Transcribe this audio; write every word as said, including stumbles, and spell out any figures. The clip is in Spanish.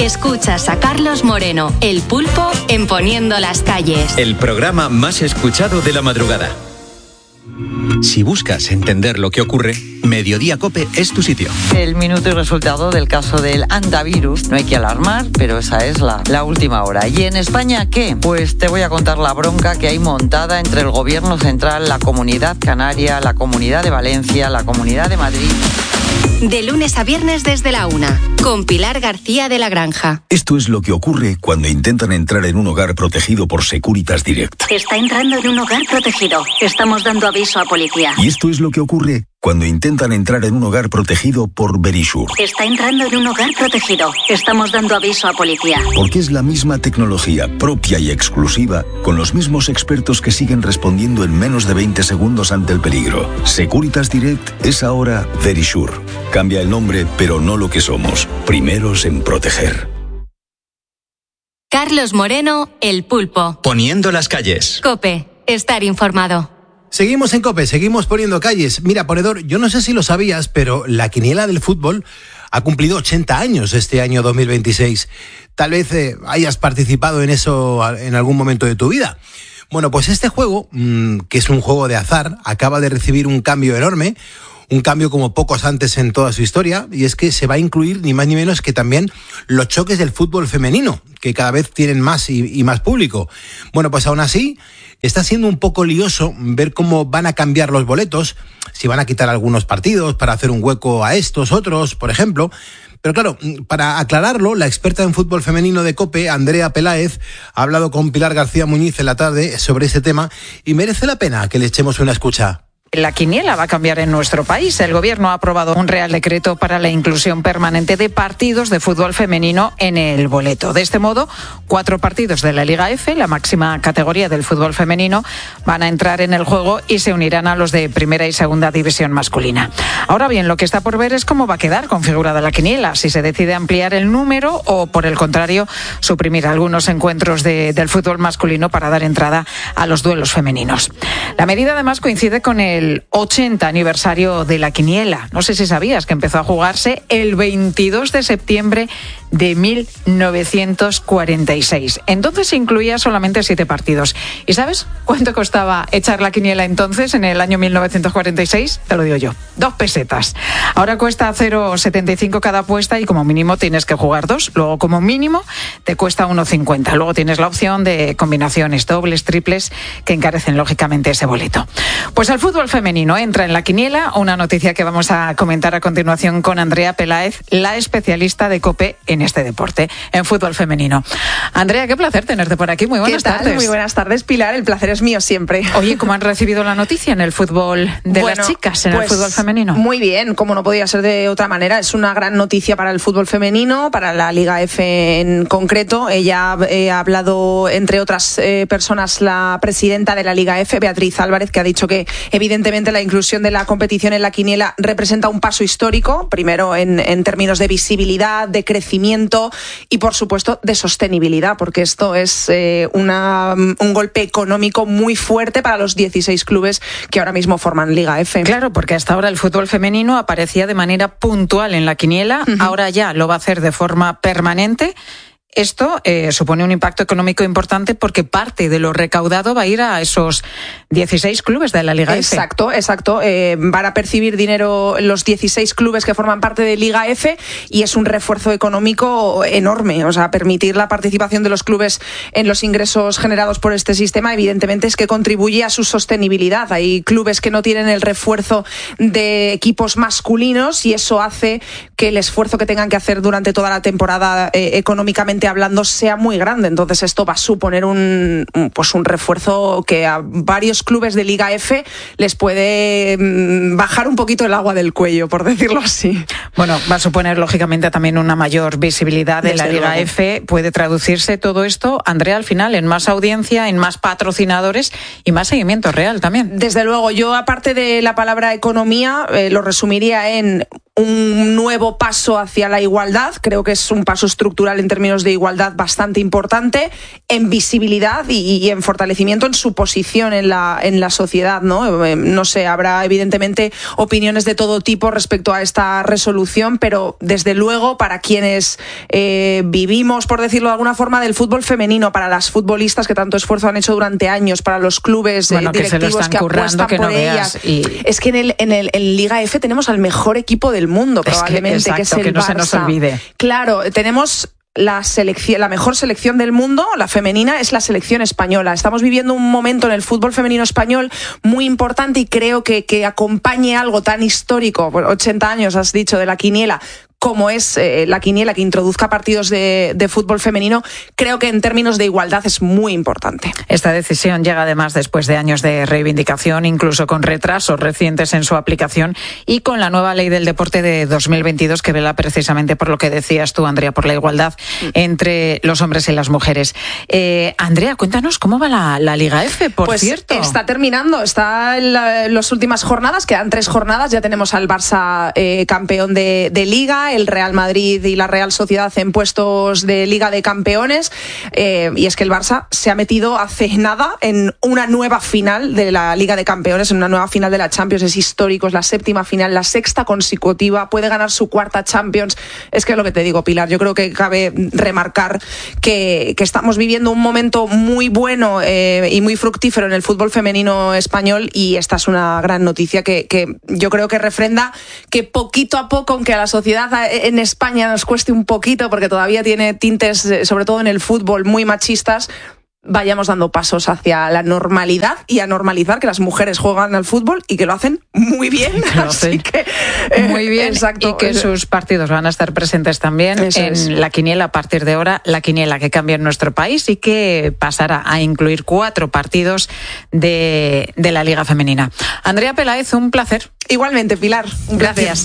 Escuchas a Carlos Moreno, El Pulpo, en Poniendo las Calles. El programa más escuchado de la madrugada. Si buscas entender lo que ocurre, Mediodía Cope es tu sitio. El minuto y resultado del caso del hantavirus. No hay que alarmar, pero esa es la, la última hora. ¿Y en España qué? Pues te voy a contar la bronca que hay montada entre el Gobierno Central, la Comunidad Canaria, la Comunidad de Valencia, la Comunidad de Madrid. De lunes a viernes desde la una, con Pilar García de la Granja. Esto es lo que ocurre cuando intentan entrar en un hogar protegido por Securitas Direct. Está entrando en un hogar protegido. Estamos dando aviso a policía. Y esto es lo que ocurre cuando intentan entrar en un hogar protegido por Verisure. Está entrando en un hogar protegido. Estamos dando aviso a policía. Porque es la misma tecnología propia y exclusiva, con los mismos expertos que siguen respondiendo en menos de veinte segundos ante el peligro. Securitas Direct es ahora Verisure. Cambia el nombre, pero no lo que somos. Primeros en proteger. Carlos Moreno, El Pulpo. Poniendo las calles. COPE, estar informado. Seguimos en COPE, seguimos poniendo calles. Mira, ponedor, yo no sé si lo sabías, pero la quiniela del fútbol ha cumplido ochenta años este año dos mil veintiséis. Tal vez eh, hayas participado en eso en algún momento de tu vida. Bueno, pues este juego, mmm, que es un juego de azar, acaba de recibir un cambio enorme, un cambio como pocos antes en toda su historia, y es que se va a incluir ni más ni menos que también los choques del fútbol femenino, que cada vez tienen más y, y más público. Bueno, pues aún así está siendo un poco lioso ver cómo van a cambiar los boletos, si van a quitar algunos partidos para hacer un hueco a estos otros, por ejemplo. Pero claro, para aclararlo, la experta en fútbol femenino de COPE, Andrea Peláez, ha hablado con Pilar García Muñiz en la tarde sobre ese tema y merece la pena que le echemos una escucha. La quiniela va a cambiar en nuestro país. El Gobierno ha aprobado un Real Decreto para la inclusión permanente de partidos de fútbol femenino en el boleto. De este modo, cuatro partidos de la Liga F, la máxima categoría del fútbol femenino, van a entrar en el juego y se unirán a los de primera y segunda división masculina. Ahora bien, lo que está por ver es cómo va a quedar configurada la quiniela, si se decide ampliar el número o, por el contrario, suprimir algunos encuentros de, del fútbol masculino para dar entrada a los duelos femeninos. La medida, además, coincide con el el ochenta aniversario de la quiniela. No sé si sabías que empezó a jugarse el veintidós de septiembre de mil novecientos cuarenta y seis. Entonces incluía solamente siete partidos. ¿Y sabes cuánto costaba echar la quiniela entonces, en el año mil novecientos cuarenta y seis? Te lo digo yo, dos pesetas. Ahora cuesta cero coma setenta y cinco cada apuesta y como mínimo tienes que jugar dos. Luego como mínimo te cuesta uno coma cincuenta. Luego tienes la opción de combinaciones dobles, triples, que encarecen lógicamente ese boleto. Pues el fútbol femenino entra en la quiniela, una noticia que vamos a comentar a continuación con Andrea Peláez, la especialista de COPE en este deporte, en fútbol femenino. Andrea, qué placer tenerte por aquí. Muy buenas ¿Qué tal? tardes. Muy buenas tardes, Pilar. El placer es mío siempre. Oye, ¿cómo han recibido la noticia en el fútbol de bueno, las chicas, en pues, el fútbol femenino? Muy bien, como no podía ser de otra manera. Es una gran noticia para el fútbol femenino, para la Liga F en concreto. Ella eh, ha hablado, entre otras eh, personas, la presidenta de la Liga F, Beatriz Álvarez, que ha dicho que evidentemente la inclusión de la competición en la quiniela representa un paso histórico, primero en, en términos de visibilidad, de crecimiento y, por supuesto, de sostenibilidad, porque esto es eh, una, un golpe económico muy fuerte para los dieciséis clubes que ahora mismo forman Liga F. Claro, porque hasta ahora el fútbol femenino aparecía de manera puntual en la quiniela, uh-huh. Ahora ya lo va a hacer de forma permanente. Esto eh, supone un impacto económico importante porque parte de lo recaudado va a ir a esos dieciséis clubes de la Liga F. Exacto, exacto. Eh, van a percibir dinero los dieciséis clubes que forman parte de Liga F y es un refuerzo económico enorme. O sea, permitir la participación de los clubes en los ingresos generados por este sistema, evidentemente, es que contribuye a su sostenibilidad. Hay clubes que no tienen el refuerzo de equipos masculinos y eso hace que el esfuerzo que tengan que hacer durante toda la temporada eh, económicamente hablando sea muy grande. Entonces esto va a suponer un pues un refuerzo que a varios clubes de Liga F les puede bajar un poquito el agua del cuello, por decirlo así. Bueno, va a suponer lógicamente también una mayor visibilidad de Desde la Liga luego. F. Puede traducirse todo esto, Andrea, al final en más audiencia, en más patrocinadores y más seguimiento real también. Desde luego, yo aparte de la palabra economía eh, lo resumiría en un nuevo paso hacia la igualdad. Creo que es un paso estructural en términos de igualdad bastante importante, en visibilidad y, y en fortalecimiento en su posición en la, en la sociedad, ¿no? No sé, habrá evidentemente opiniones de todo tipo respecto a esta resolución, pero desde luego para quienes eh, vivimos, por decirlo de alguna forma, del fútbol femenino, para las futbolistas que tanto esfuerzo han hecho durante años, para los clubes bueno, eh, directivos que, se que apuestan que por no ellas. Y... Es que en, el, en, el, en Liga F tenemos al mejor equipo del mundo, probablemente, es que, exacto, que es el que no Barça. Se nos olvide. Claro, tenemos la selección, la mejor selección del mundo, la femenina, es la selección española. Estamos viviendo un momento en el fútbol femenino español muy importante y creo que, que acompañe algo tan histórico, ochenta años has dicho, de la quiniela, como es eh, la quiniela que introduzca partidos de, de fútbol femenino, creo que en términos de igualdad es muy importante. Esta decisión llega además después de años de reivindicación, incluso con retrasos recientes en su aplicación y con la nueva ley del deporte de dos mil veintidós que vela precisamente por lo que decías tú, Andrea, por la igualdad entre los hombres y las mujeres. Eh, Andrea, cuéntanos cómo va la, la Liga F, por pues cierto. Está terminando, está en la, las últimas jornadas, quedan tres jornadas, ya tenemos al Barça eh, campeón de, de Liga, el Real Madrid y la Real Sociedad en puestos de Liga de Campeones, eh, y es que el Barça se ha metido hace nada en una nueva final de la Liga de Campeones, en una nueva final de la Champions. Es histórico, es la séptima final, la sexta consecutiva, puede ganar su cuarta Champions. Es que es lo que te digo, Pilar, yo creo que cabe remarcar que, que estamos viviendo un momento muy bueno eh, y muy fructífero en el fútbol femenino español, y esta es una gran noticia que, que yo creo que refrenda que poquito a poco, aunque a la sociedad en España nos cueste un poquito porque todavía tiene tintes, sobre todo en el fútbol, muy machistas, vayamos dando pasos hacia la normalidad y a normalizar que las mujeres juegan al fútbol y que lo hacen muy bien. Que lo Así hacen que, eh, muy bien, exacto. Y que sus partidos van a estar presentes también Eso en es. la quiniela a partir de ahora, la quiniela que cambia en nuestro país y que pasará a incluir cuatro partidos de, de la Liga Femenina. Andrea Peláez, un placer. Igualmente, Pilar. Un Gracias. placer.